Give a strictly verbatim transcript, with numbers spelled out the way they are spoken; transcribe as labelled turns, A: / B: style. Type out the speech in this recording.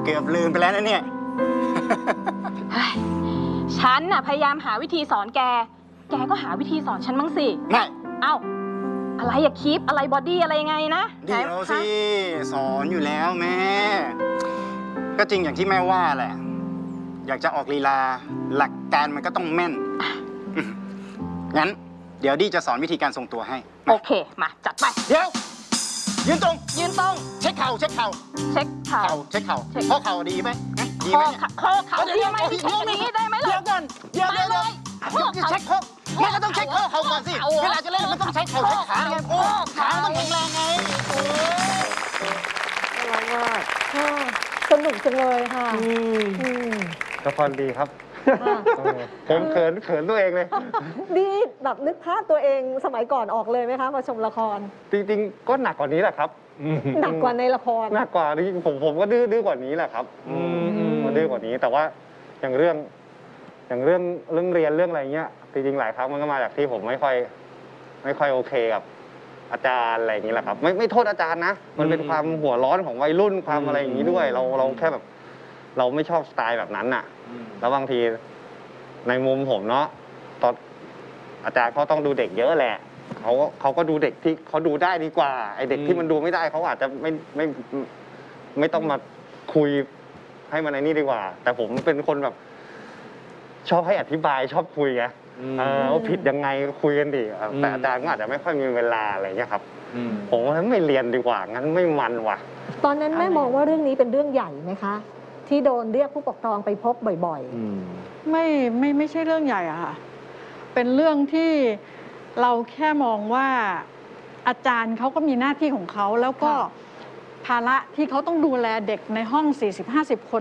A: เกือบลืมไปแล้วนะเนี่ย
B: ฉันน่ะพยายามหาวิธีสอนแก แกก็หาวิธีสอนฉันบ้างสิ
A: ไม่
B: เอ้า อะไรอะคีปอะไรบอดี้อะไรไงนะ
A: เดี๋ยวสิสอนอยู่แล้วแม่ ก็จริงอย่างที่แม่ว่าแหละ อยากจะออกลีลา หลักการมันก็ต้องแม่น งั้น เดี๋ยวดีจะสอนวิธีการทรงตัวให้
B: โอเค มาจัดไป
A: เดี๋ยว ยืนตรง
B: ยืนตรง
A: เช็คเข่า เช็คเข่า
B: เช็คเข่า
A: เข่า เช็คเข่า
B: เช็ค
A: ข้อเข่าดีไหมดี
B: ค
A: ไหม
B: อ
A: เนี่ย
B: คอเข่าดีไหมเช็คอย่างนี้ได้ไหม
A: เดี๋
B: ล่ะ
A: ยวก่อนเดี๋ยวเดี๋ยวเดี๋ยว
B: ข้อเข่า
A: เช็คข้อแม่ก็ต้องเช็คข้อเข่าก่อนสิ เวลาจะเล่นมันต้องใช้เข่าใช้ขาไงโอ้ขาต้องแข็งแรงไงโอ้ย
C: น่ารักมากสนุกจังเลยค่ะอืม
D: ละครดีครับ
C: ค่ะ
D: ผมเขินเขินตัวเองเลย
C: ดีแบบนึกภาพตัวเองสมัยก่อนออกเลยไหมคะมาชมละคร
D: จริงๆ ก็หนักกว่านี้แหละครับ
C: หนักกว่าในละคร
D: หนักกว่านี้ผมผมก็ดื้อดื้อกว่านี้แหละครับก็ดื้อกว่านี้แต่ว่าอย่างเรื่อง อย่างเรื่องเรื่องเรียนเรื่องอะไรเงี้ยจริงๆหลายครั้งมันก็มาจากที่ผมไม่ค่อย ไม่ค่อยโอเคกับอาจารย์อะไรอย่างนี้แหละครับ ไม่ไม่โทษอาจารย์นะมันเป็นความหัวร้อนของวัยรุ่นความอะไรอย่างนี้ด้วย เราเราแค่แบบ เราไม่ชอบสไตล์แบบนั้นน่ะ แล้วบางทีในมุมผมเนาะตอนอาจารย์เขาต้องดูเด็กเยอะแหละเขาเขาก็ดูเด็กที่เขาดูได้ดีกว่าไอเด็กที่มันดูไม่ได้เขาอาจจะไม่ไม่ไม่ต้องมาคุยให้มันในนี่ดีกว่า แต่ผมเป็นคนแบบ ชอบให้อธิบายชอบคุยไงเออว่าผิดยังไงคุยกันดิแต่อาจารย์ก็อาจจะไม่ค่อยมีเวลาอะไรเงี้ยครับผมว่าไม่เรียนดีกว่างั้นไม่มันว่ะ
C: ตอนนั้นแม่มองว่าเรื่องนี้เป็นเรื่องใหญ่ไหมคะ ที่โดนเรียกผู้ปกครองไปพบบ่อย
E: ไม่ไม่ไม่ใช่เรื่องใหญ่อะค่ะ เป็นเรื่องที่เราแค่มองว่าอาจารย์เขาก็มีหน้าที่ของเขา แล้วก็ภาระที่เขาต้องดูแลเด็กในห้อง สี่สิบห้าสิบ คน